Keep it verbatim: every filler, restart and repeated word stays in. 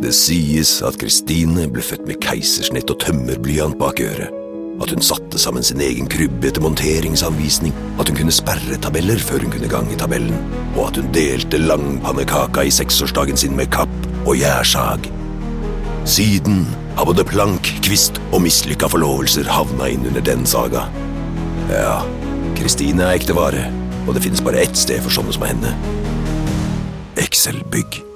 Det sies at Kristine ble født med keisersnitt og tømmerblyant bak øret, at hun satte sammen sin egen krybbe etter monteringsanvisning, at hun kunne sperre tabeller før hun kunne gange tabellen, og at hun delte langpannekaka i seksårsdagen sin med kapp og gjærsag. Siden har både plank, kvist og mislykka forlovelser havna inn under den saga. Ja, Kristine er ekte vare, og det finnes bare ett sted for sånne som henne. Excel Bygg.